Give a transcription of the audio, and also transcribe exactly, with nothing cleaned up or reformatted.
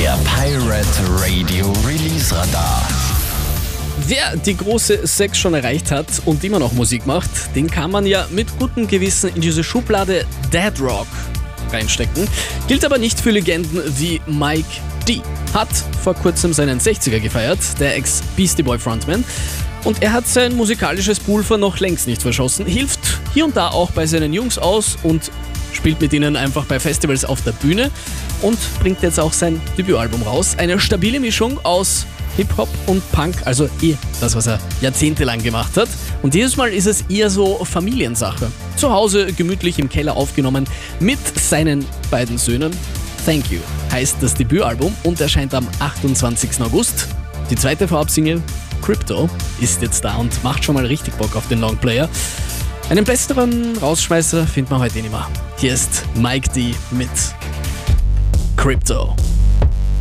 Der Pirate Radio Release Radar. Wer die große sechs schon erreicht hat und immer noch Musik macht, den kann man ja mit gutem Gewissen in diese Schublade Dead Rock reinstecken. Gilt aber nicht für Legenden wie Mike D. Hat vor kurzem seinen sechziger gefeiert, der Ex-Beastie Boy Frontman. Und er hat sein musikalisches Pulver noch längst nicht verschossen, hilft hier und da auch bei seinen Jungs aus und spielt mit ihnen einfach bei Festivals auf der Bühne und bringt jetzt auch sein Debütalbum raus. Eine stabile Mischung aus Hip-Hop und Punk, also eh das, was er jahrzehntelang gemacht hat. Und dieses Mal ist es eher so Familiensache. Zu Hause gemütlich im Keller aufgenommen mit seinen beiden Söhnen. Thank You heißt das Debütalbum und erscheint am achtundzwanzigsten August. Die zweite Vorabsingle, Crypto, ist jetzt da und macht schon mal richtig Bock auf den Longplayer. Einen besseren Rausschmeißer findet man heute nicht mehr. Hier ist Mike D mit Crypto.